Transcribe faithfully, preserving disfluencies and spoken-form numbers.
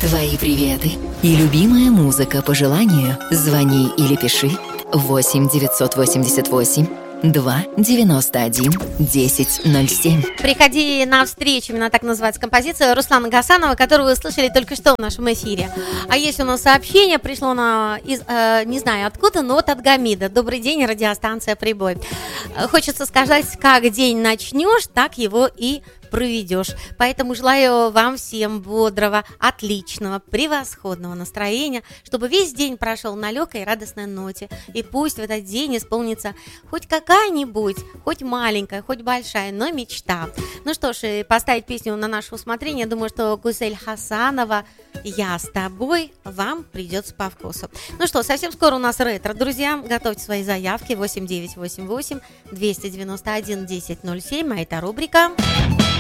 Твои приветы и любимая музыка по желанию. Звони или пиши восемь девятьсот восемьдесят восемь два девяносто один десять ноль семь. Приходи на встречу, именно так называется композиция Руслана Гасанова, которую вы слышали только что в нашем эфире. А есть у нас сообщение, пришло на, из, э, не знаю откуда, но вот от Гамида. Добрый день, радиостанция «Прибой». Хочется сказать, как день начнешь, так его и проведешь. Поэтому желаю вам всем бодрого, отличного, превосходного настроения, чтобы весь день прошел на легкой и радостной ноте. И пусть в этот день исполнится хоть какая-нибудь, хоть маленькая, хоть большая, но мечта. Ну что ж, и поставить песню на наше усмотрение, думаю, что Гузель Хасанова «Я с тобой» вам придется по вкусу. Ну что, совсем скоро у нас ретро, друзья. Готовьте свои заявки восемь девятьсот восемьдесят восемь двести девяносто один десять ноль семь, а это рубрика...